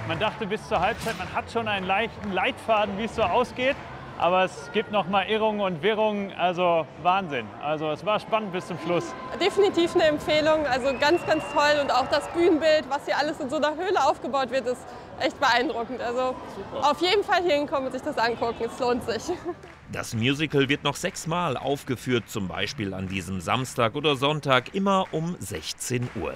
Man dachte bis zur Halbzeit, man hat schon einen leichten Leitfaden, wie es so ausgeht. Aber es gibt noch mal Irrungen und Wirrungen, also Wahnsinn. Also es war spannend bis zum Schluss. Definitiv eine Empfehlung, also ganz, ganz toll. Und auch das Bühnenbild, was hier alles in so einer Höhle aufgebaut wird, ist echt beeindruckend. Also super. Auf jeden Fall hier hinkommen und sich das angucken, es lohnt sich. Das Musical wird noch 6-mal aufgeführt, zum Beispiel an diesem Samstag oder Sonntag, immer um 16 Uhr.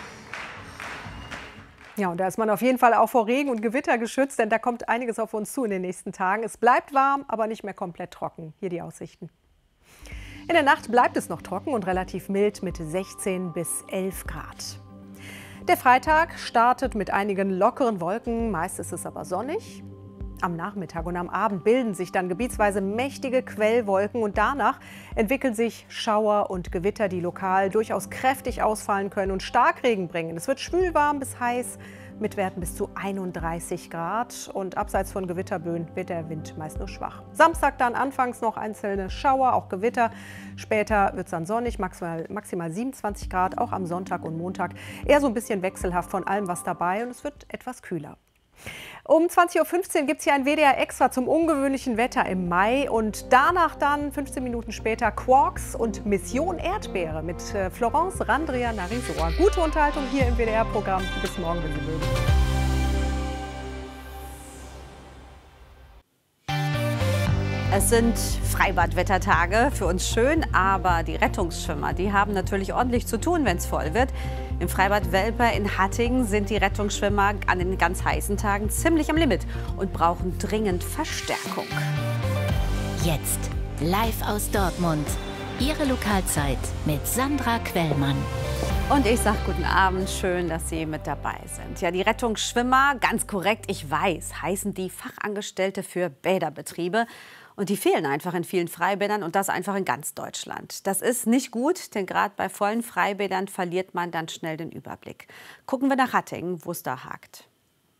Ja, und da ist man auf jeden Fall auch vor Regen und Gewitter geschützt, denn da kommt einiges auf uns zu in den nächsten Tagen. Es bleibt warm, aber nicht mehr komplett trocken. Hier die Aussichten. In der Nacht bleibt es noch trocken und relativ mild mit 16 bis 11 Grad. Der Freitag startet mit einigen lockeren Wolken, meist ist es aber sonnig. Am Nachmittag und am Abend bilden sich dann gebietsweise mächtige Quellwolken und danach entwickeln sich Schauer und Gewitter, die lokal durchaus kräftig ausfallen können und Starkregen bringen. Es wird schwül warm bis heiß mit Werten bis zu 31 Grad und abseits von Gewitterböen wird der Wind meist nur schwach. Samstag dann anfangs noch einzelne Schauer, auch Gewitter. Später wird es dann sonnig, maximal 27 Grad, auch am Sonntag und Montag. Eher so ein bisschen wechselhaft von allem was dabei und es wird etwas kühler. Um 20:15 Uhr gibt es hier ein WDR Extra zum ungewöhnlichen Wetter im Mai und danach dann 15 Minuten später Quarks und Mission Erdbeere mit Florence Randria Narisor. Gute Unterhaltung hier im WDR-Programm. Bis morgen, wenn Sie mögen. Es sind Freibadwettertage, für uns schön, aber die Rettungsschwimmer, die haben natürlich ordentlich zu tun, wenn es voll wird. Im Freibad Welper in Hattingen sind die Rettungsschwimmer an den ganz heißen Tagen ziemlich am Limit und brauchen dringend Verstärkung. Jetzt live aus Dortmund. Ihre Lokalzeit mit Sandra Quellmann. Und ich sage guten Abend, schön, dass Sie mit dabei sind. Ja, die Rettungsschwimmer, ganz korrekt, ich weiß, heißen die Fachangestellte für Bäderbetriebe. Und die fehlen einfach in vielen Freibädern und das einfach in ganz Deutschland. Das ist nicht gut, denn gerade bei vollen Freibädern verliert man dann schnell den Überblick. Gucken wir nach Hattingen, wo es da hakt.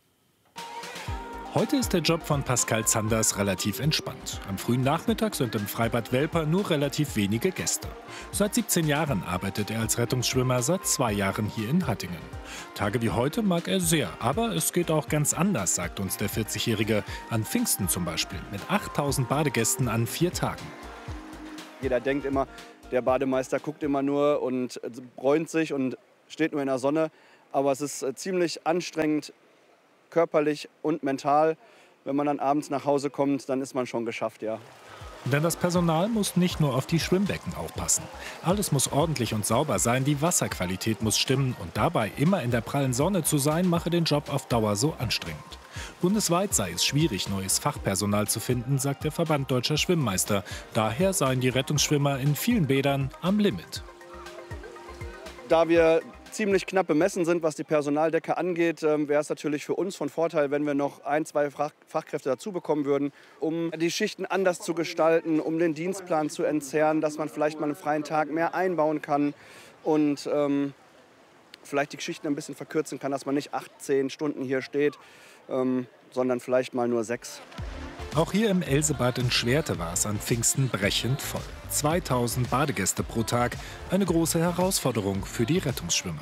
Heute ist der Job von Pascal Zanders relativ entspannt. Am frühen Nachmittag sind im Freibad Welper nur relativ wenige Gäste. Seit 17 Jahren arbeitet er als Rettungsschwimmer, seit 2 Jahren hier in Hattingen. Tage wie heute mag er sehr, aber es geht auch ganz anders, sagt uns der 40-Jährige. An Pfingsten zum Beispiel, mit 8000 Badegästen an 4 Tagen. Jeder denkt immer, der Bademeister guckt immer nur und bräunt sich und steht nur in der Sonne. Aber es ist ziemlich anstrengend, körperlich und mental. Wenn man dann abends nach Hause kommt, dann ist man schon geschafft, ja. Denn das Personal muss nicht nur auf die Schwimmbecken aufpassen. Alles muss ordentlich und sauber sein, die Wasserqualität muss stimmen und dabei immer in der prallen Sonne zu sein, mache den Job auf Dauer so anstrengend. Bundesweit sei es schwierig, neues Fachpersonal zu finden, sagt der Verband Deutscher Schwimmmeister. Daher seien die Rettungsschwimmer in vielen Bädern am Limit. Da wir ziemlich knapp bemessen sind, was die Personaldecke angeht, wäre es natürlich für uns von Vorteil, wenn wir noch 1, 2 Fachkräfte dazu bekommen würden, um die Schichten anders zu gestalten, um den Dienstplan zu entzerren, dass man vielleicht mal einen freien Tag mehr einbauen kann und vielleicht die Schichten ein bisschen verkürzen kann, dass man nicht 8, 10 Stunden hier steht, sondern vielleicht mal nur 6. Auch hier im Elsebad in Schwerte war es an Pfingsten brechend voll. 2000 Badegäste pro Tag, eine große Herausforderung für die Rettungsschwimmer.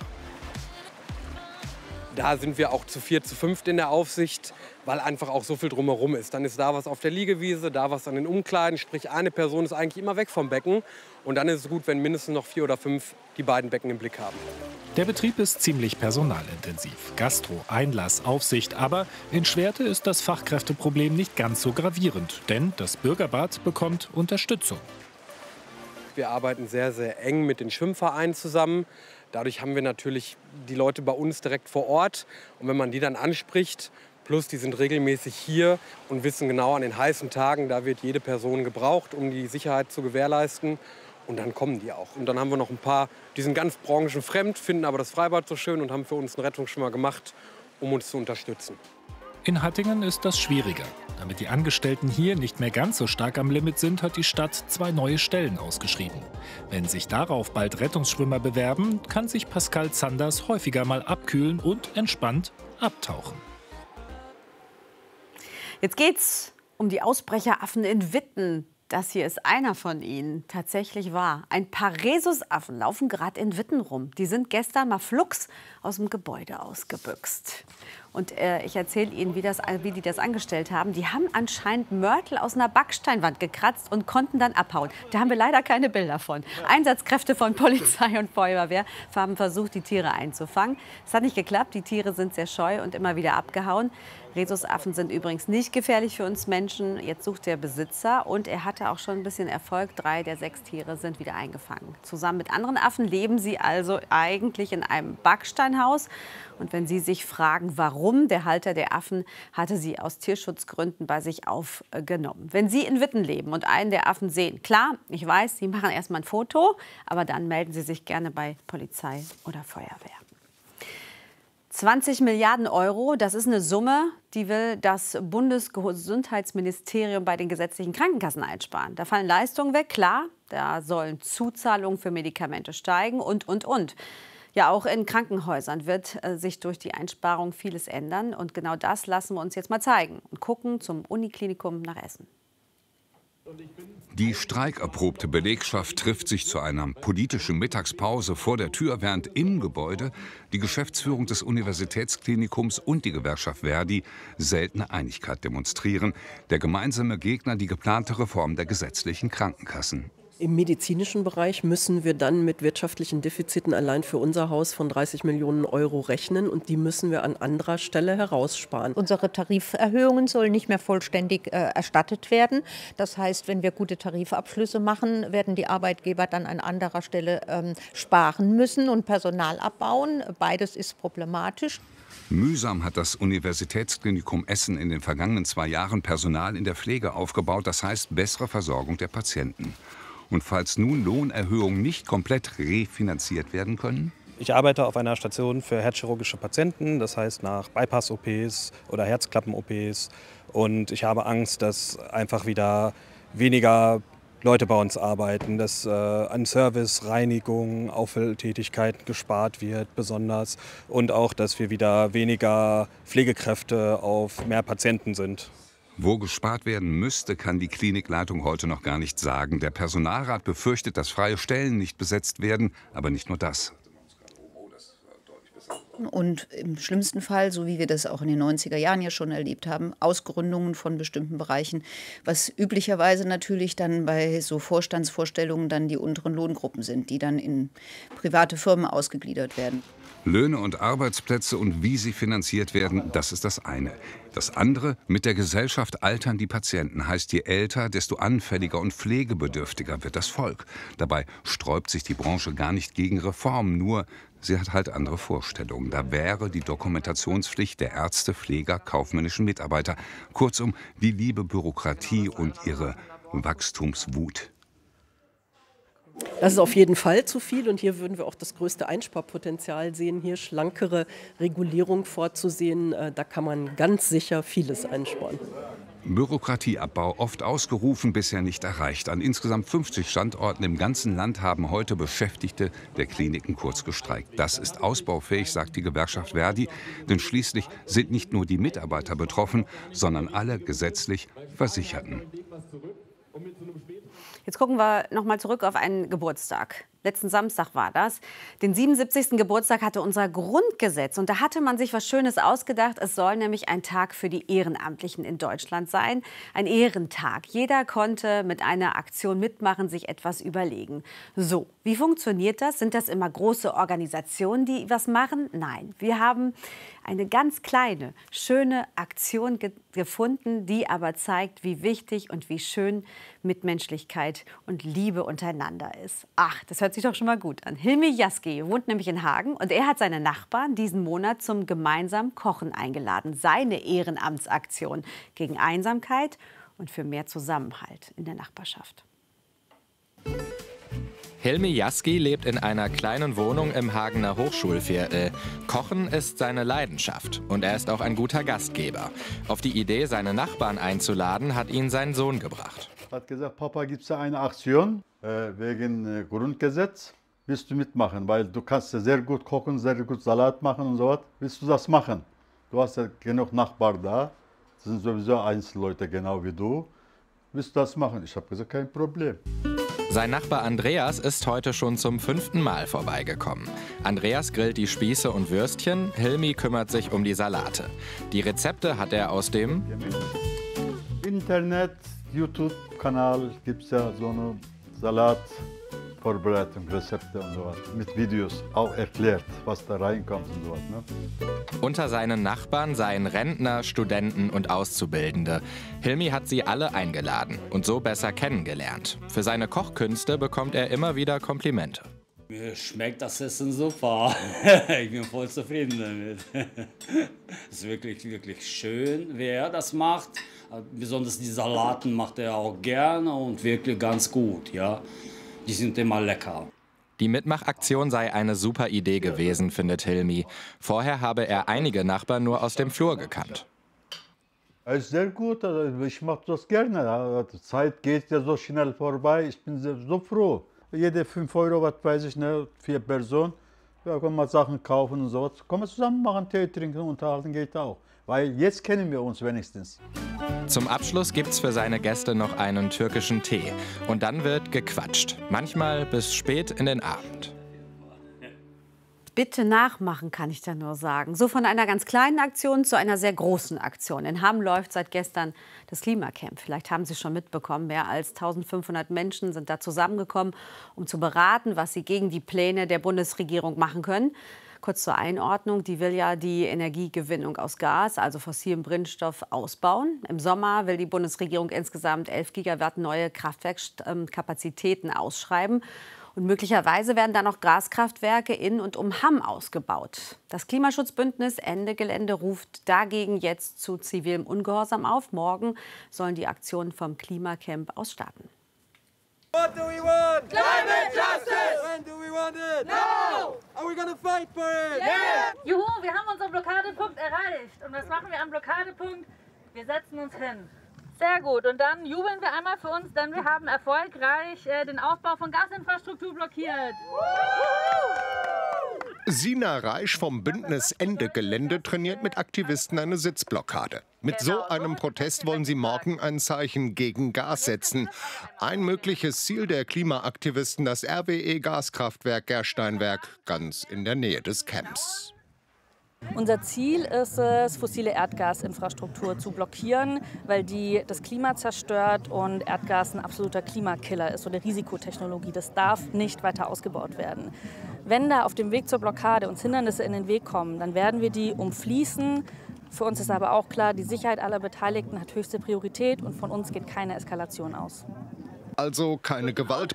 Da sind wir auch zu 4, zu 5 in der Aufsicht, weil einfach auch so viel drumherum ist. Dann ist da was auf der Liegewiese, da was an den Umkleiden, sprich eine Person ist eigentlich immer weg vom Becken. Und dann ist es gut, wenn mindestens noch 4 oder 5 die beiden Becken im Blick haben. Der Betrieb ist ziemlich personalintensiv. Gastro, Einlass, Aufsicht. Aber in Schwerte ist das Fachkräfteproblem nicht ganz so gravierend. Denn das Bürgerbad bekommt Unterstützung. Wir arbeiten sehr, sehr eng mit den Schwimmvereinen zusammen. Dadurch haben wir natürlich die Leute bei uns direkt vor Ort. Und wenn man die dann anspricht, plus die sind regelmäßig hier und wissen genau, an den heißen Tagen, da wird jede Person gebraucht, um die Sicherheit zu gewährleisten. Und dann kommen die auch. Und dann haben wir noch ein paar, die sind ganz branchenfremd, finden aber das Freibad so schön und haben für uns einen Rettungsschwimmer gemacht, um uns zu unterstützen. In Hattingen ist das schwieriger. Damit die Angestellten hier nicht mehr ganz so stark am Limit sind, hat die Stadt 2 neue Stellen ausgeschrieben. Wenn sich darauf bald Rettungsschwimmer bewerben, kann sich Pascal Zanders häufiger mal abkühlen und entspannt abtauchen. Jetzt geht's um die Ausbrecheraffen in Witten. Das hier ist einer von ihnen. Tatsächlich wahr. Ein paar Rhesusaffen laufen gerade in Witten rum. Die sind gestern mal flugs aus dem Gebäude ausgebüxt. Und ich erzähle Ihnen, wie die das angestellt haben. Die haben anscheinend Mörtel aus einer Backsteinwand gekratzt und konnten dann abhauen. Da haben wir leider keine Bilder von. Einsatzkräfte von Polizei und Feuerwehr haben versucht, die Tiere einzufangen. Es hat nicht geklappt. Die Tiere sind sehr scheu und immer wieder abgehauen. Rhesusaffen sind übrigens nicht gefährlich für uns Menschen. Jetzt sucht der Besitzer und er hatte auch schon ein bisschen Erfolg. 3 der 6 Tiere sind wieder eingefangen. Zusammen mit anderen Affen leben sie also eigentlich in einem Backsteinhaus. Und wenn Sie sich fragen, warum, der Halter der Affen hatte sie aus Tierschutzgründen bei sich aufgenommen. Wenn Sie in Witten leben und einen der Affen sehen, klar, ich weiß, Sie machen erst mal ein Foto, aber dann melden Sie sich gerne bei Polizei oder Feuerwehr. 20 Milliarden Euro, das ist eine Summe, die will das Bundesgesundheitsministerium bei den gesetzlichen Krankenkassen einsparen. Da fallen Leistungen weg, klar, da sollen Zuzahlungen für Medikamente steigen und. Ja, auch in Krankenhäusern wird sich durch die Einsparung vieles ändern. Und genau das lassen wir uns jetzt mal zeigen und gucken zum Uniklinikum nach Essen. Die streikerprobte Belegschaft trifft sich zu einer politischen Mittagspause vor der Tür, während im Gebäude die Geschäftsführung des Universitätsklinikums und die Gewerkschaft Verdi seltene Einigkeit demonstrieren. Der gemeinsame Gegner die geplante Reform der gesetzlichen Krankenkassen. Im medizinischen Bereich müssen wir dann mit wirtschaftlichen Defiziten allein für unser Haus von 30 Millionen Euro rechnen und die müssen wir an anderer Stelle heraussparen. Unsere Tariferhöhungen sollen nicht mehr vollständig erstattet werden. Das heißt, wenn wir gute Tarifabschlüsse machen, werden die Arbeitgeber dann an anderer Stelle sparen müssen und Personal abbauen. Beides ist problematisch. Mühsam hat das Universitätsklinikum Essen in den vergangenen 2 Jahren Personal in der Pflege aufgebaut, das heißt bessere Versorgung der Patienten. Und falls nun Lohnerhöhungen nicht komplett refinanziert werden können? Ich arbeite auf einer Station für herzchirurgische Patienten, das heißt nach Bypass-OPs oder Herzklappen-OPs. Und ich habe Angst, dass einfach wieder weniger Leute bei uns arbeiten, dass an Service, Reinigung, Auffülltätigkeiten gespart wird besonders. Und auch, dass wir wieder weniger Pflegekräfte auf mehr Patienten sind. Wo gespart werden müsste, kann die Klinikleitung heute noch gar nicht sagen. Der Personalrat befürchtet, dass freie Stellen nicht besetzt werden. Aber nicht nur das. Und im schlimmsten Fall, so wie wir das auch in den 90er Jahren ja schon erlebt haben, Ausgründungen von bestimmten Bereichen, was üblicherweise natürlich dann bei so Vorstandsvorstellungen dann die unteren Lohngruppen sind, die dann in private Firmen ausgegliedert werden. Löhne und Arbeitsplätze und wie sie finanziert werden, das ist das eine. Das andere, mit der Gesellschaft altern die Patienten. Heißt, je älter, desto anfälliger und pflegebedürftiger wird das Volk. Dabei sträubt sich die Branche gar nicht gegen Reformen, nur sie hat halt andere Vorstellungen. Da wäre die Dokumentationspflicht der Ärzte, Pfleger, kaufmännischen Mitarbeiter. Kurzum, die liebe Bürokratie und ihre Wachstumswut. Das ist auf jeden Fall zu viel und hier würden wir auch das größte Einsparpotenzial sehen, hier schlankere Regulierung vorzusehen. Da kann man ganz sicher vieles einsparen. Bürokratieabbau oft ausgerufen, bisher nicht erreicht. An insgesamt 50 Standorten im ganzen Land haben heute Beschäftigte der Kliniken kurz gestreikt. Das ist ausbaufähig, sagt die Gewerkschaft Verdi, denn schließlich sind nicht nur die Mitarbeiter betroffen, sondern alle gesetzlich Versicherten. Jetzt gucken wir noch mal zurück auf einen Geburtstag. Letzten Samstag war das. Den 77. Geburtstag hatte unser Grundgesetz. Und da hatte man sich was Schönes ausgedacht. Es soll nämlich ein Tag für die Ehrenamtlichen in Deutschland sein. Ein Ehrentag. Jeder konnte mit einer Aktion mitmachen, sich etwas überlegen. So, wie funktioniert das? Sind das immer große Organisationen, die was machen? Nein, wir haben eine ganz kleine, schöne Aktion gefunden, die aber zeigt, wie wichtig und wie schön Mitmenschlichkeit und Liebe untereinander ist. Ach, das hört sich doch schon mal gut an. Hilmi Jaski wohnt nämlich in Hagen und er hat seine Nachbarn diesen Monat zum gemeinsamen Kochen eingeladen. Seine Ehrenamtsaktion gegen Einsamkeit und für mehr Zusammenhalt in der Nachbarschaft. Hilmi Jaski lebt in einer kleinen Wohnung im Hagener Hochschulviertel. Kochen ist seine Leidenschaft und er ist auch ein guter Gastgeber. Auf die Idee, seine Nachbarn einzuladen, hat ihn sein Sohn gebracht. Er hat gesagt, Papa, gibt es eine Aktion wegen Grundgesetz? Willst du mitmachen? Weil du kannst sehr gut kochen, sehr gut Salat machen und so was. Willst du das machen? Du hast ja genug Nachbarn da. Das sind sowieso Einzelleute, genau wie du. willst du das machen? Ich habe gesagt, kein Problem. Sein Nachbar Andreas ist heute schon zum 5. Mal vorbeigekommen. Andreas grillt die Spieße und Würstchen, Hilmi kümmert sich um die Salate. Die Rezepte hat er aus dem Internet, YouTube-Kanal gibt es ja so eine Salatvorbereitung, Rezepte und so was. Mit Videos auch erklärt, was da reinkommt und so was. Ne? Unter seinen Nachbarn seien Rentner, Studenten und Auszubildende. Hilmi hat sie alle eingeladen und so besser kennengelernt. Für seine Kochkünste bekommt er immer wieder Komplimente. Mir schmeckt das Essen super. Ich bin voll zufrieden damit. Es ist wirklich, wirklich schön, wie er das macht. Besonders die Salaten macht er auch gerne und wirklich ganz gut. Ja. Die sind immer lecker. Die Mitmachaktion sei eine super Idee gewesen, findet Hilmi. Vorher habe er einige Nachbarn nur aus dem Flur gekannt. Es ist sehr gut, ich mache das gerne. Die Zeit geht ja so schnell vorbei, ich bin so froh. Jede 5 Euro, was weiß ich, ne, 4 Personen, ja, können wir Sachen kaufen und so. Können wir zusammen machen, Tee trinken, unterhalten geht auch. Weil jetzt kennen wir uns wenigstens. Zum Abschluss gibt's für seine Gäste noch einen türkischen Tee. Und dann wird gequatscht. Manchmal bis spät in den Abend. Bitte nachmachen, kann ich da nur sagen. So von einer ganz kleinen Aktion zu einer sehr großen Aktion. In Hamm läuft seit gestern das Klimacamp. Vielleicht haben Sie es schon mitbekommen. Mehr als 1500 Menschen sind da zusammengekommen, um zu beraten, was sie gegen die Pläne der Bundesregierung machen können. Kurz zur Einordnung, die will ja die Energiegewinnung aus Gas, also fossilem Brennstoff, ausbauen. Im Sommer will die Bundesregierung insgesamt 11 Gigawatt neue Kraftwerkskapazitäten ausschreiben. Und möglicherweise werden dann noch Gaskraftwerke in und um Hamm ausgebaut. Das Klimaschutzbündnis Ende Gelände ruft dagegen jetzt zu zivilem Ungehorsam auf. Morgen sollen die Aktionen vom Klimacamp aus starten. What do we want? Climate justice! When do we want it? Now! Are we gonna fight for it? Yeah! Juhu, wir haben unseren Blockadepunkt erreicht. Und was machen wir am Blockadepunkt? Wir setzen uns hin. Sehr gut. Und dann jubeln wir einmal für uns, denn wir haben erfolgreich den Aufbau von Gasinfrastruktur blockiert. Sina Reisch vom Bündnis Ende Gelände trainiert mit Aktivisten eine Sitzblockade. Mit so einem Protest wollen sie morgen ein Zeichen gegen Gas setzen. Ein mögliches Ziel der Klimaaktivisten, das RWE-Gaskraftwerk Gersteinwerk, ganz in der Nähe des Camps. Unser Ziel ist es, fossile Erdgasinfrastruktur zu blockieren, weil die das Klima zerstört und Erdgas ein absoluter Klimakiller ist, so eine Risikotechnologie. Das darf nicht weiter ausgebaut werden. Wenn da auf dem Weg zur Blockade uns Hindernisse in den Weg kommen, dann werden wir die umfließen. Für uns ist aber auch klar, die Sicherheit aller Beteiligten hat höchste Priorität und von uns geht keine Eskalation aus. Also keine Gewalt,